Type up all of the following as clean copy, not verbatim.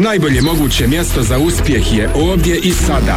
Najbolje moguće mjesto za uspjeh je ovdje i sada.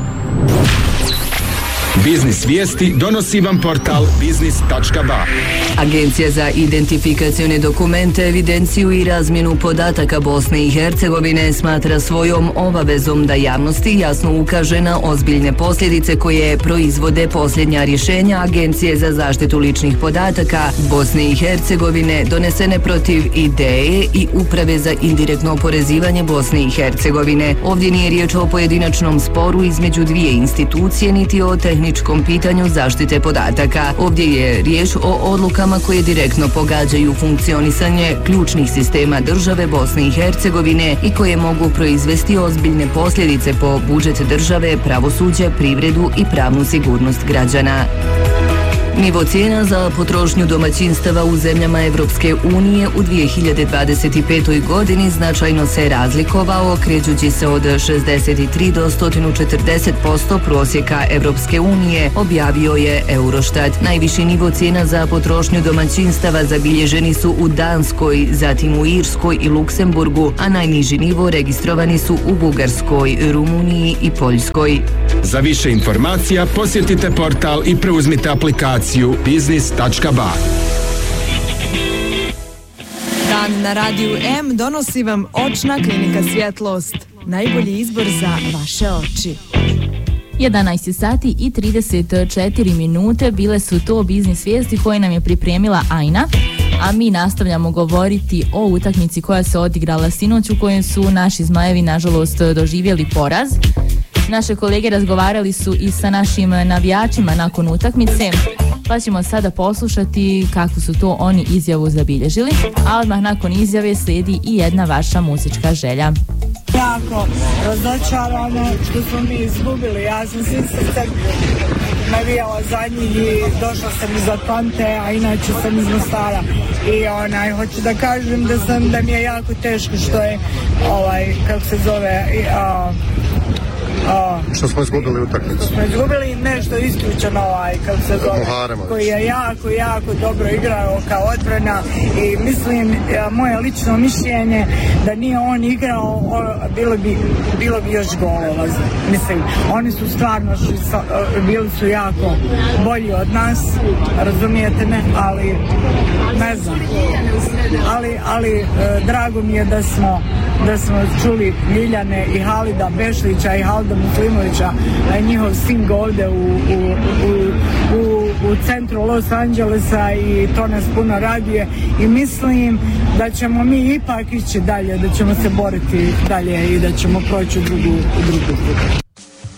Biznis vijesti donosi vam portal biznis.ba. Agencija za identifikacione dokumente, evidenciju i razmjenu podataka Bosne i Hercegovine smatra svojom obavezom da javnosti jasno ukaže na ozbiljne posljedice koje proizvode posljednja rješenja Agencije za zaštitu ličnih podataka Bosne i Hercegovine donesene protiv ideje i Uprave za indirektno oporezivanje Bosne i Hercegovine. Ovdje nije riječ o pojedinačnom sporu između dvije institucije niti o tehničkom pitanju zaštite podataka. Ovdje je riječ o odlukama koje direktno pogađaju funkcionisanje ključnih sistema države Bosne i Hercegovine i koje mogu proizvesti ozbiljne posljedice po budžet države, pravosuđe, privredu i pravnu sigurnost građana. Nivo cijena za potrošnju domaćinstava u zemljama Evropske unije u 2025. godini značajno se razlikovao, krećući se od 63 do 140% prosjeka Evropske unije, objavio je Eurostat. Najviši nivo cijena za potrošnju domaćinstava zabilježeni su u Danskoj, zatim u Irskoj i Luksemburgu, a najniži nivo registrovani su u Bugarskoj, Rumuniji i Poljskoj. Za više informacija posjetite portal i preuzmite aplikaciju biznis.ba. Dan na Radiju M donosi vam Očna klinika Svjetlost. Najbolji izbor za vaše oči. 11 sati i 34 minute bile su to biznis vijesti koje nam je pripremila Ajna, a mi nastavljamo govoriti o utakmici koja se odigrala sinoć u kojoj su naši Zmajevi nažalost doživjeli poraz. Naše kolege razgovarali su i sa našim navijačima nakon utakmice, pa ćemo sada poslušati kako su to oni izjavu zabilježili, a odmah nakon izjave slijedi i jedna vaša muzička želja. Jako razočarano što smo mi izgubili, ja sam svim srcem navijala za njih i došla sam iz Atlante, a inače sam iz Mostara i hoću da kažem da mi je jako teško što je kako se zove što smo izgubili utakmicu. Smo izgubili nešto isključeno kako se zove, koji je jako dobro igrao kao odbrana i mislim, moje lično mišljenje da nije on igrao, bilo bi još golova. Mislim, oni su stvarno bili su jako bolji od nas, razumijete me, ali ne znam. Ali drago mi je da smo čuli Ljiljane i Halida Bešlića i Halida Muslimovića, njihov sing ovdje u centru Los Angelesa i to nas puno raduje i mislim da ćemo mi ipak ići dalje, da ćemo se boriti dalje i da ćemo proći u drugu.